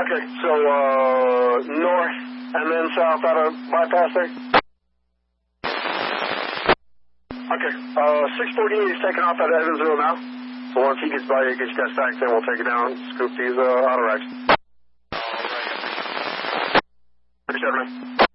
Okay, so north and then south out of bypass there? Okay, 648 is taking off out of Evansville now. So once he gets by you, get you guys stacked in, we'll take it down, scoop these auto racks. All right. 37.